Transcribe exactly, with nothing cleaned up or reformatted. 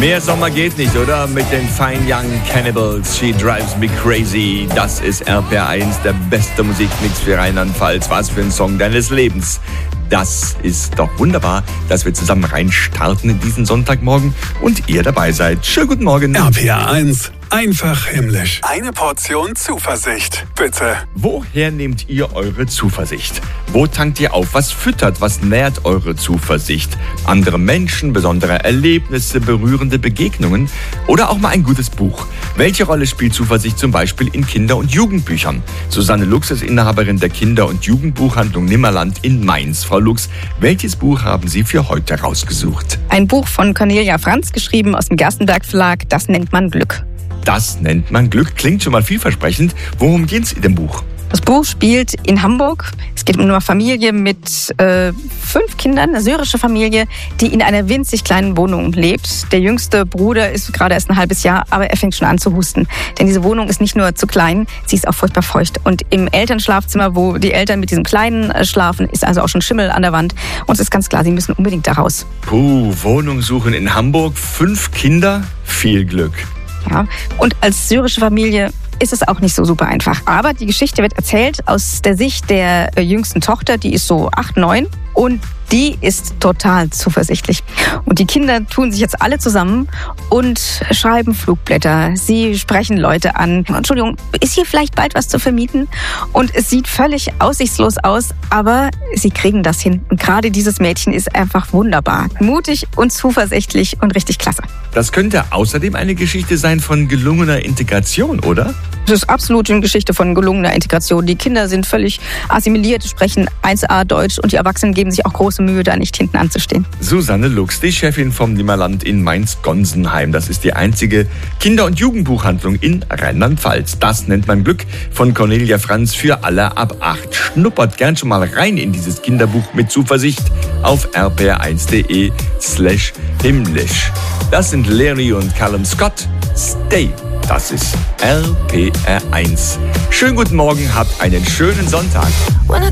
Mehr Sommer geht nicht, oder? Mit den Fine Young Cannibals, She Drives Me Crazy. Das ist R P R eins, der beste Musikmix für Rheinland-Pfalz. Was für ein Song deines Lebens. Das ist doch wunderbar, dass wir zusammen reinstarten in diesen Sonntagmorgen und ihr dabei seid. Schönen guten Morgen. R P R eins, einfach himmlisch. Eine Portion Zuversicht, bitte. Woher nehmt ihr eure Zuversicht? Wo tankt ihr auf? Was füttert, was nährt eure Zuversicht? Andere Menschen, besondere Erlebnisse, berührende Begegnungen oder auch mal ein gutes Buch? Welche Rolle spielt Zuversicht zum Beispiel in Kinder- und Jugendbüchern? Susanne Lux ist Inhaberin der Kinder- und Jugendbuchhandlung Nimmerland in Mainz. Frau Lux, welches Buch haben Sie für heute rausgesucht? Ein Buch von Cornelia Franz, geschrieben aus dem Gerstenberg Verlag. Das nennt man Glück. Das nennt man Glück. Klingt schon mal vielversprechend. Worum geht's in dem Buch? Das Buch spielt in Hamburg. Es geht um eine Familie mit äh, fünf Kindern, eine syrische Familie, die in einer winzig kleinen Wohnung lebt. Der jüngste Bruder ist gerade erst ein halbes Jahr, aber er fängt schon an zu husten. Denn diese Wohnung ist nicht nur zu klein, sie ist auch furchtbar feucht. Und im Elternschlafzimmer, wo die Eltern mit diesem Kleinen äh, schlafen, ist also auch schon Schimmel an der Wand. Und es ist ganz klar, sie müssen unbedingt da raus. Puh, Wohnung suchen in Hamburg, fünf Kinder, viel Glück. Ja, und als syrische Familie ist es auch nicht so super einfach. Aber die Geschichte wird erzählt aus der Sicht der äh, jüngsten Tochter, die ist so acht, neun und die ist total zuversichtlich. Und die Kinder tun sich jetzt alle zusammen und schreiben Flugblätter. Sie sprechen Leute an. Entschuldigung, ist hier vielleicht bald was zu vermieten? Und es sieht völlig aussichtslos aus, aber sie kriegen das hin. Und gerade dieses Mädchen ist einfach wunderbar. Mutig und zuversichtlich und richtig klasse. Das könnte außerdem eine Geschichte sein von gelungener Integration, oder? Das ist absolut eine Geschichte von gelungener Integration. Die Kinder sind völlig assimiliert, sprechen eins A Deutsch und die Erwachsenen geben sich auch große Mühe, da nicht hinten anzustehen. Susanne Lux, die Chefin vom Nimmerland in Mainz-Gonsenheim. Das ist die einzige Kinder- und Jugendbuchhandlung in Rheinland-Pfalz. Das nennt man Glück von Cornelia Franz für alle ab acht. Schnuppert gern schon mal rein in dieses Kinderbuch mit Zuversicht auf r p r eins punkt d e slash himmlisch. Das sind Larry und Callum Scott. Stay. Das ist R P R eins. Schönen guten Morgen, habt einen schönen Sonntag.